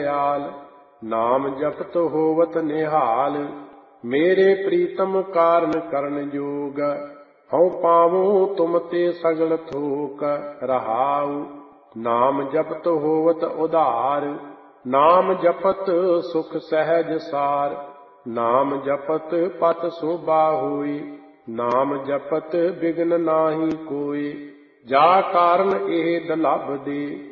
दयाल। नाम जपत होवत निहाल, मेरे प्रीतम कारण करन जोग। हऊँ पावूं तुम ते सगल थोक, रहाऊ नाम जपत होवत उधार। नाम जपत सुख सहज सार, नाम जपत पत शोभा होई। नाम जपत बिघ्न नाही कोई, जा कारण एह दुलभ दे।